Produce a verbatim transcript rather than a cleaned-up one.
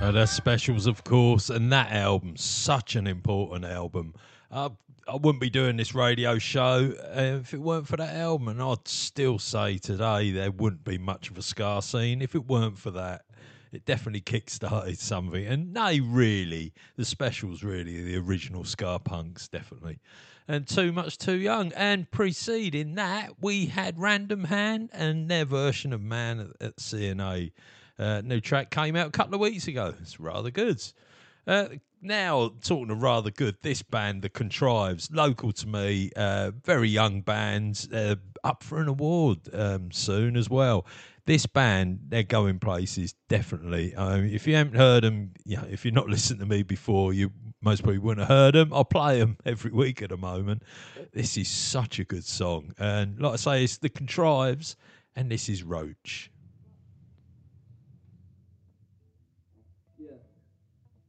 Uh, the Specials, of course, and that album, such an important album. Uh, I wouldn't be doing this radio show uh, if it weren't for that album, and I'd still say today there wouldn't be much of a ska scene if it weren't for that. It definitely kick-started something, and they really, the Specials really, the original ska punks, definitely. And Too Much Too Young, and preceding that, we had Random Hand and their version of Man at, at C and A. Uh, new track came out a couple of weeks ago. It's rather good. Uh, now, talking of rather good, this band, The Contrives, local to me, uh, very young band, uh, up for an award um, soon as well. This band, they're going places, definitely. Um, if you haven't heard them, you know, if you're not listening to me before, you most probably wouldn't have heard them. I play them every week at the moment. This is such a good song. And like I say, it's The Contrives, and this is Roach. Yeah.